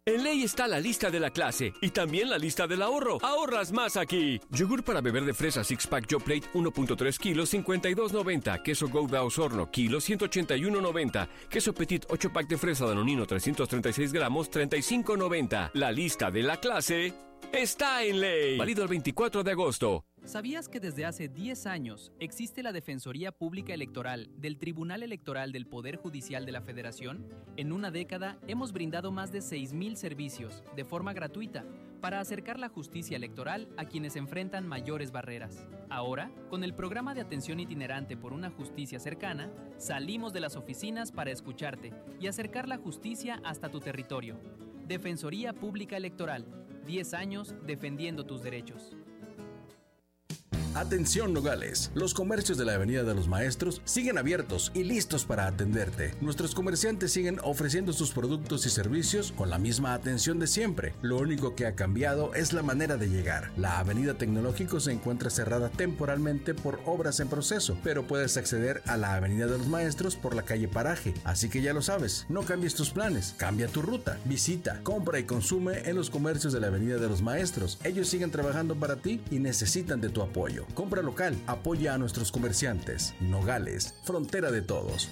En Ley está la lista de la clase y también la lista del ahorro. ¡Ahorras más aquí! Yogur para beber de fresa Six Pack Joe Plate 1.3 kilos, 52.90. Queso Gouda Osorno, kilo, 181.90. Queso Petit 8 pack de fresa Danonino, 336 gramos, 35.90. La lista de la clase está en Ley. Válido el 24 de agosto. ¿Sabías que desde hace 10 años existe la Defensoría Pública Electoral del Tribunal Electoral del Poder Judicial de la Federación? En una década hemos brindado más de 6,000 servicios de forma gratuita para acercar la justicia electoral a quienes enfrentan mayores barreras. Ahora, con el programa de atención itinerante por una justicia cercana, salimos de las oficinas para escucharte y acercar la justicia hasta tu territorio. Defensoría Pública Electoral, 10 años defendiendo tus derechos. Atención Nogales, los comercios de la Avenida de los Maestros siguen abiertos y listos para atenderte. Nuestros comerciantes siguen ofreciendo sus productos y servicios con la misma atención de siempre. Lo único que ha cambiado es la manera de llegar. La Avenida Tecnológico se encuentra cerrada temporalmente por obras en proceso, pero puedes acceder a la Avenida de los Maestros por la calle Paraje. Así que ya lo sabes, no cambies tus planes, cambia tu ruta. Visita, compra y consume en los comercios de la Avenida de los Maestros. Ellos siguen trabajando para ti y necesitan de tu apoyo. Compra local, apoya a nuestros comerciantes. Nogales, frontera de todos.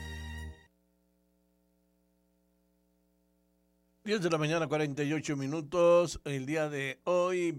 10 de la mañana, 48 minutos. El día de hoy,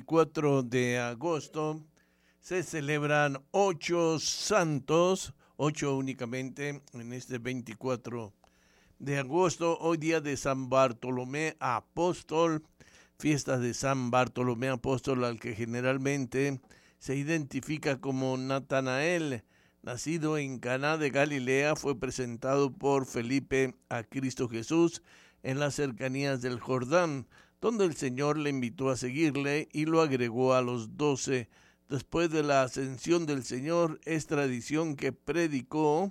24 de agosto, se celebran 8 santos, 8 únicamente en este 24 de agosto. Hoy día de San Bartolomé Apóstol, fiesta de San Bartolomé Apóstol, al que generalmente se identifica como Natanael, nacido en Caná de Galilea, fue presentado por Felipe a Cristo Jesús en las cercanías del Jordán, donde el Señor le invitó a seguirle y lo agregó a los 12. Después de la ascensión del Señor, es tradición que predicó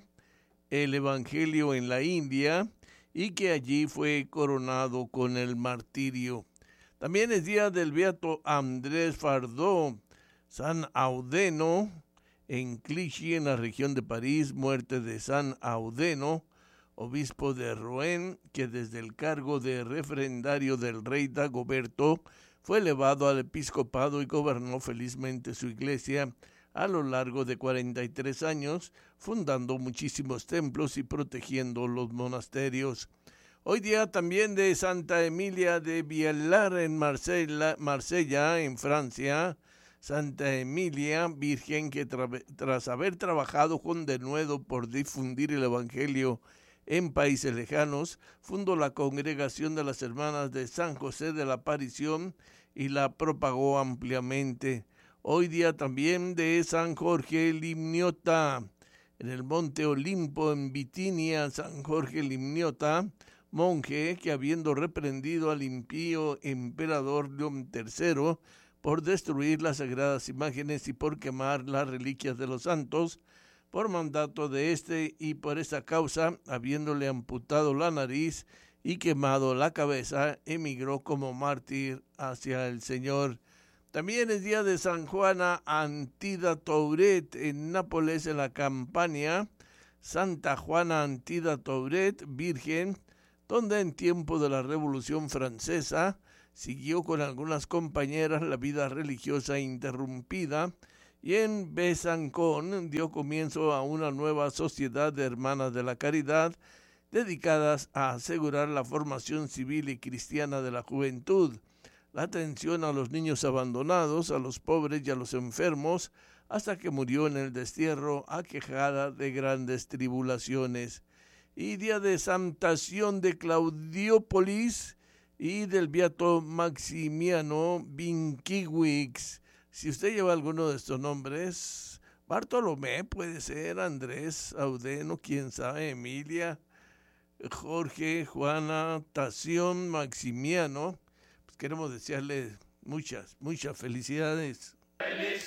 el Evangelio en la India y que allí fue coronado con el martirio. También es día del beato Andrés Fardó, San Audeno, en Clichy, en la región de París, muerte de San Audeno, obispo de Rouen, que desde el cargo de referendario del rey Dagoberto fue elevado al episcopado y gobernó felizmente su iglesia a lo largo de 43 años, fundando muchísimos templos y protegiendo los monasterios. Hoy día también de Santa Emilia de Viallar en Marsella, en Francia. Santa Emilia, virgen que tras haber trabajado con denuedo por difundir el Evangelio en países lejanos, fundó la Congregación de las Hermanas de San José de la Aparición y la propagó ampliamente. Hoy día también de San Jorge Limniota, en el Monte Olimpo, en Bitinia. San Jorge Limniota, monje que habiendo reprendido al impío emperador León III, por destruir las sagradas imágenes y por quemar las reliquias de los santos, por mandato de este y por esta causa, habiéndole amputado la nariz y quemado la cabeza, emigró como mártir hacia el Señor. También es día de San Juana Antida Touret en Nápoles, en la Campania. Santa Juana Antida Touret, virgen, donde en tiempo de la Revolución Francesa siguió con algunas compañeras la vida religiosa interrumpida y en Besancón dio comienzo a una nueva sociedad de hermanas de la caridad dedicadas a asegurar la formación civil y cristiana de la juventud, la atención a los niños abandonados, a los pobres y a los enfermos, hasta que murió en el destierro aquejada de grandes tribulaciones. Y día de Santa Sion de Claudiópolis y del beato Maximiano Vinkiewicz. Si usted lleva alguno de estos nombres, Bartolomé puede ser, Andrés, Audeno, quién sabe, Emilia, Jorge, Juana, Tación, Maximiano, pues queremos desearle muchas felicidades.